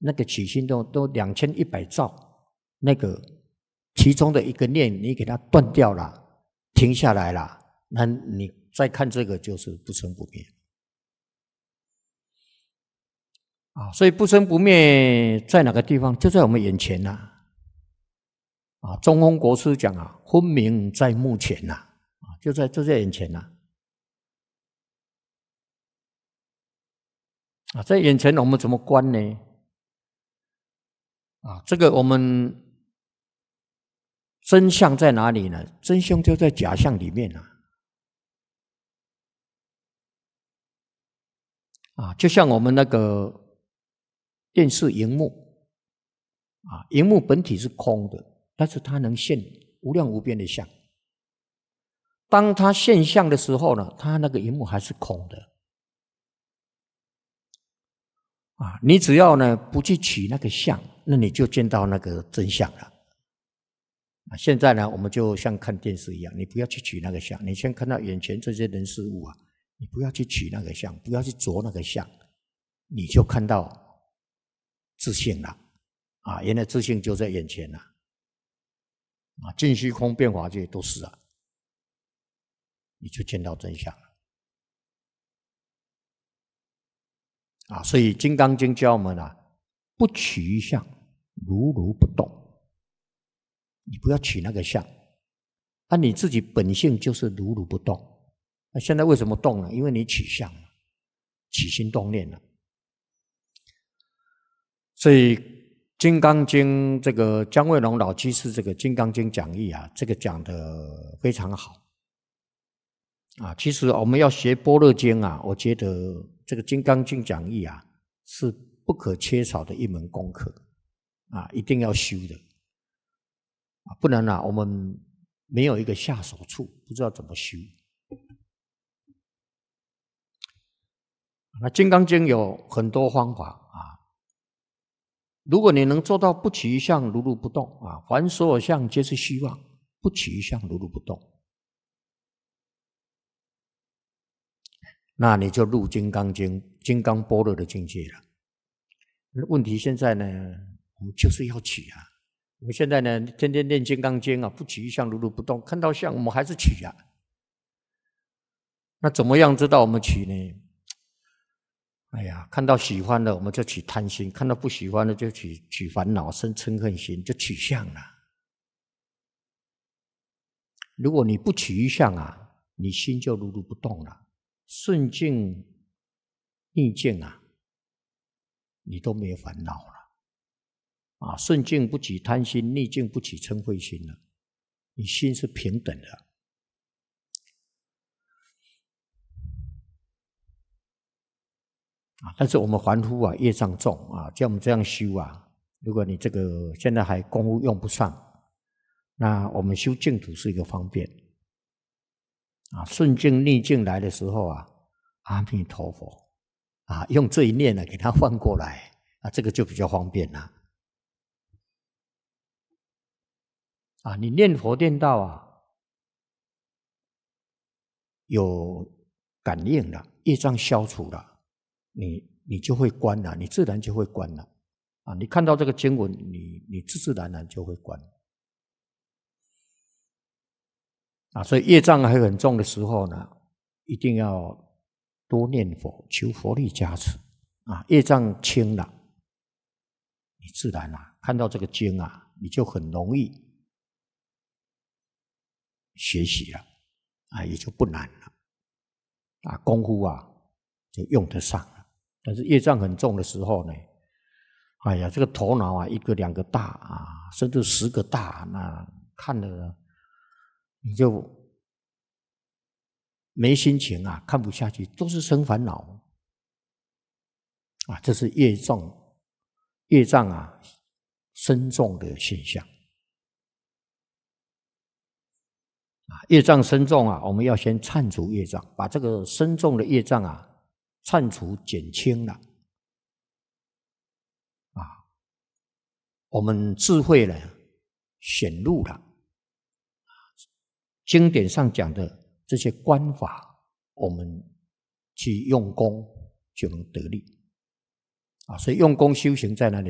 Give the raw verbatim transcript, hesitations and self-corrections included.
那个起心动都两千一百兆，那个其中的一个念你给它断掉了，停下来了，那你再看这个就是不生不灭啊。所以不生不灭在哪个地方？就在我们眼前呐、啊。啊，中峰国师讲啊，分明在目前呐、啊，啊，就在就在眼前呐、啊。啊，在眼前我们怎么观呢？啊，这个我们真相在哪里呢？真相就在假象里面啊。啊，就像我们那个电视荧幕，啊，荧幕本体是空的，但是它能现无量无边的相。当它现象的时候呢，它那个荧幕还是空的。啊，你只要呢不去取那个相，那你就见到那个真相了。啊，现在呢，我们就像看电视一样，你不要去取那个相，你先看到眼前这些人事物啊，你不要去取那个相，不要去着那个相，你就看到自性了。啊，原来自性就在眼前了。啊，尽虚空变法界都是啊，你就见到真相了。啊，所以《金刚经》教我们啊，不取一相，如如不动。你不要取那个相，啊，你自己本性就是如如不动。那现在为什么动呢？因为你取相了，起心动念了。所以《金刚经》这个姜惠龙老居士这个《金刚经》讲义啊，这个讲得非常好。啊，其实我们要学般若经啊，我觉得这个《金刚经》讲义啊是不可缺少的一门功课啊，一定要修的啊，不然啊，我们没有一个下手处，不知道怎么修。那《金刚经》有很多方法啊，如果你能做到不取一相，如如不动啊，凡所有相皆是虚妄，不取一相，如如不动。那你就入《金刚经》金刚般若的境界了。问题现在呢，我们就是要取啊。我们现在呢，天天念《金刚经》啊，不取一相，如如不动，看到相我们还是取啊。那怎么样知道我们取呢？哎呀，看到喜欢的我们就取贪心，看到不喜欢的就取取烦恼，生嗔恨心，就取相了。如果你不取一相啊，你心就如如不动了。顺境逆境啊，你都没有烦恼了啊！顺境不起贪心，逆境不起嗔恚心了，你心是平等的啊！但是我们凡夫啊，业障重啊，叫我们这样修啊。如果你这个现在还功夫用不上，那我们修净土是一个方便。啊，顺境逆境来的时候啊，阿弥陀佛啊，用这一念呢给它换过来啊，这个就比较方便了。啊，你念佛念到啊，有感应了，业障消除了，你你就会观了，你自然就会观了。啊，你看到这个经文，你你自自然然就会观。啊，所以业障还很重的时候呢，一定要多念佛，求佛力加持啊。业障轻了，你自然啊看到这个经啊，你就很容易学习了啊，也就不难了啊，功夫啊就用得上了。但是业障很重的时候呢，哎呀，这个头脑啊一个两个大啊，甚至十个大，那看了你就没心情啊，看不下去，都是生烦恼啊，这是业障业障啊深重的现象啊。业障深重啊，我们要先忏除业障，把这个深重的业障啊忏除减轻了啊，我们智慧呢显露了，经典上讲的这些观法，我们去用功就能得力啊。所以用功修行在哪里？